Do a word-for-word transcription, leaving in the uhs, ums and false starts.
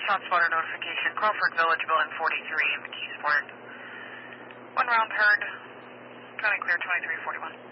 ShotSpotter notification, Crawford Village, Building forty-three, McKeesport. One round heard, county clear twenty-three forty-one.